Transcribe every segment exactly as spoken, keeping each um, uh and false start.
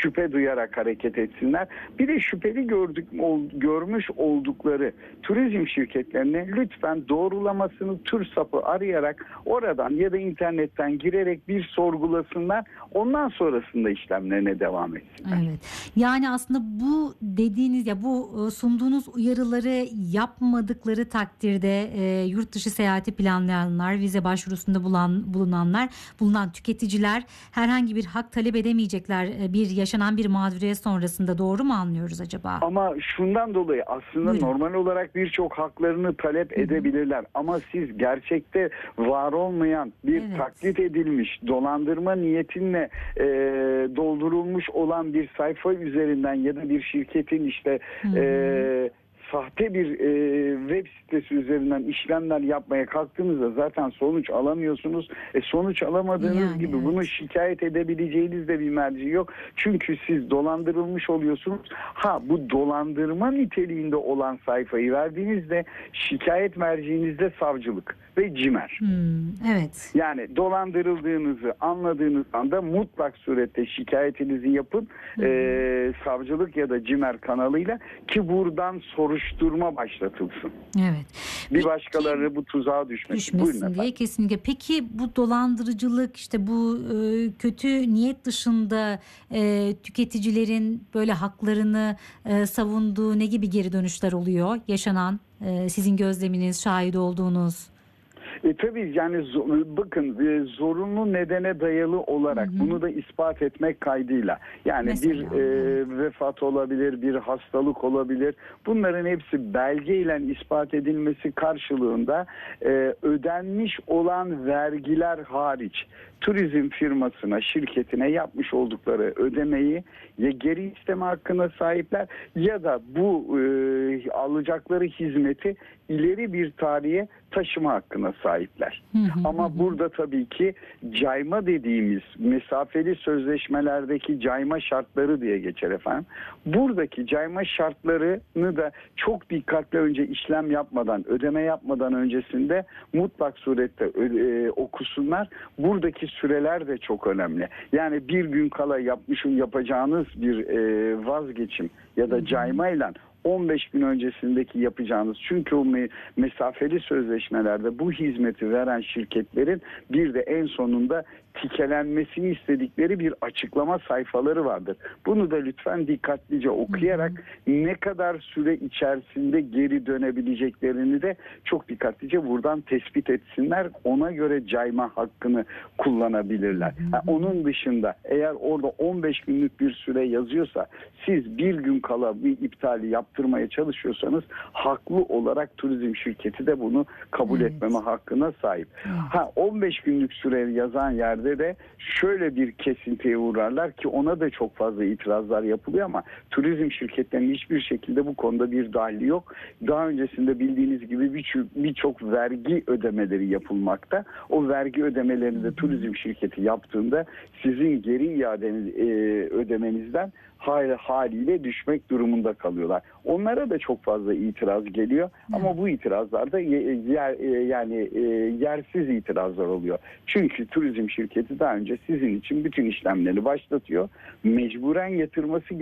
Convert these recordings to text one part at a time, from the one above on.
şüphe duyarak hareket etsinler. Bir de şüpheli gördük, ol, görmüş oldukları turizm şirketlerine lütfen doğrulamasını TÜRSAP'ı arayarak oradan ya da internetten girerek bir sorgulasınlar. Ondan sonrasında işlemlerine devam etsinler. Evet. Yani aslında bu dediğiniz ya bu sunduğunuz uyarıları yapmadıkları takdirde e, yurt dışı seyahati planlayanlar, vize başvurusunda bulan, bulunanlar, bulunan tüketiciler herhangi bir hak talep edemeyecekler e, bir yaşanan bir mağduriyet sonrasında, doğru mu anlıyoruz acaba? Ama şundan dolayı aslında Buyurun. normal olarak birçok haklarını talep Hı-hı. edebilirler. Ama siz gerçekte var olmayan bir evet. taklit edilmiş, dolandırma niyetinle e, doldurulmuş olan bir sayfa üzerinden ya da bir şirketin işte e, sahte bir e, web sitesi üzerinden işlemler yapmaya kalktığınızda zaten sonuç alamıyorsunuz. E, sonuç alamadığınız yani, gibi evet. bunu şikayet edebileceğiniz de bir merci yok. Çünkü siz dolandırılmış oluyorsunuz. Ha, bu dolandırma niteliğinde olan sayfayı verdiğinizde şikayet merciinizde savcılık ve cimer. Hmm, evet. Yani dolandırıldığınızı anladığınız anda mutlak surette şikayetinizi yapın. Hmm. E, savcılık ya da cimer kanalıyla ki buradan soruşturma başlatılsın. Evet. Bir başkaları bu tuzağa düşmesin. Düşmesin diye kesinlikle. Peki bu dolandırıcılık, işte bu e, kötü niyet dışında e, tüketicilerin böyle haklarını e, savunduğu ne gibi geri dönüşler oluyor? Yaşanan e, sizin gözleminiz, şahit olduğunuz? E tabii yani bakın e, zorunlu nedene dayalı olarak hı hı. bunu da ispat etmek kaydıyla yani mesela, bir e, vefat olabilir, bir hastalık olabilir. Bunların hepsi belgeyle ispat edilmesi karşılığında e, ödenmiş olan vergiler hariç turizm firmasına, şirketine yapmış oldukları ödemeyi ya geri isteme hakkına sahipler ya da bu e, alacakları hizmeti ileri bir tarihe taşıma hakkına sahipler. Hı hı, Ama hı. burada tabii ki cayma dediğimiz mesafeli sözleşmelerdeki cayma şartları diye geçer efendim. Buradaki cayma şartlarını da çok dikkatli önce işlem yapmadan, ödeme yapmadan öncesinde mutlak surette e, okusunlar. Buradaki süreler de çok önemli. Yani bir gün kala yapmış yapacağınız bir e, vazgeçim ya da caymayla on beş gün öncesindeki yapacağınız, çünkü o mesafeli sözleşmelerde bu hizmeti veren şirketlerin bir de en sonunda tikelenmesini istedikleri bir açıklama sayfaları vardır. Bunu da lütfen dikkatlice okuyarak ne kadar süre içerisinde geri dönebileceklerini de çok dikkatlice buradan tespit etsinler. Ona göre cayma hakkını kullanabilirler. Yani onun dışında eğer orada on beş günlük bir süre yazıyorsa, siz bir gün kala bir iptali yaptırmaya çalışıyorsanız haklı olarak turizm şirketi de bunu kabul evet. etmeme hakkına sahip. Evet. Ha, on beş günlük süre yazan yerde de şöyle bir kesintiye uğrarlar ki ona da çok fazla itirazlar yapılıyor ama turizm şirketlerinin hiçbir şekilde bu konuda bir dahili yok. Daha öncesinde bildiğiniz gibi birçok birçok vergi ödemeleri yapılmakta. O vergi ödemelerini de turizm şirketi yaptığında sizin geri iadeniz e, ödemenizden haliyle düşmek durumunda kalıyorlar. Onlara da çok fazla itiraz geliyor Hı. ama bu itirazlar da yer, yani yersiz itirazlar oluyor. Çünkü turizm şirketi daha önce sizin için bütün işlemleri başlatıyor. Mecburen yatırması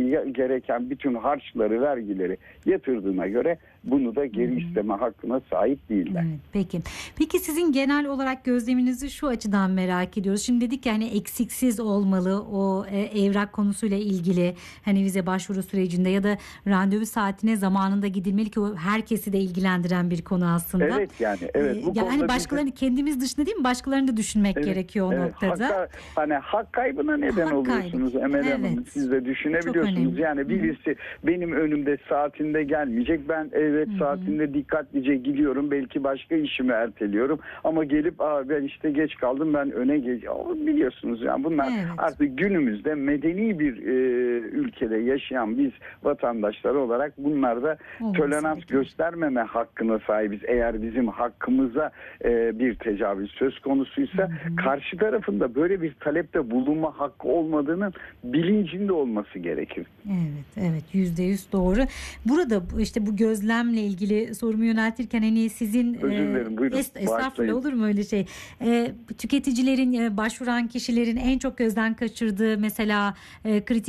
gereken bütün harçları, vergileri yatırdığına göre bunu da geri isteme hakkına sahip değiller. Evet, peki. Peki sizin genel olarak gözleminizi şu açıdan merak ediyoruz. Şimdi dedik ki hani eksiksiz olmalı o e, evrak konusuyla ilgili, hani vize başvuru sürecinde ya da randevu saatine zamanında gidilmeli ki o herkesi de ilgilendiren bir konu aslında. Evet yani evet. Bu yani hani başkalarını bizim... kendimiz dışında değil mi? Başkalarını da düşünmek evet, gerekiyor o evet. noktada. Hakka, hani hak kaybına neden hak oluyorsunuz kaybı. Emel Hanım. Evet. Siz de düşünebiliyorsunuz. Yani birisi Hı-hı. benim önümde saatinde gelmeyecek. Ben evet Hı-hı. saatinde dikkatlice gidiyorum. Belki başka işimi erteliyorum. Ama gelip Aa, ben işte geç kaldım, ben öne geç. Biliyorsunuz yani bunlar evet. artık günümüzde medeni bir e, ülkede yaşayan biz vatandaşlar olarak bunlarda tolerans göstermeme hakkına sahibiz. Eğer bizim hakkımıza e, bir tecavüz söz konusuysa Hı-hı. karşı tarafında böyle bir talepte bulunma hakkı olmadığının bilincinde olması gerekir. Evet, evet, yüzde yüz doğru. Burada işte bu gözlemle ilgili sorumu yöneltirken hani sizin özür dilerim, buyurun. Es, estağfurullah, olur mu öyle şey? E, tüketicilerin, e, başvuran kişilerin en çok gözden kaçırdığı mesela e, kritik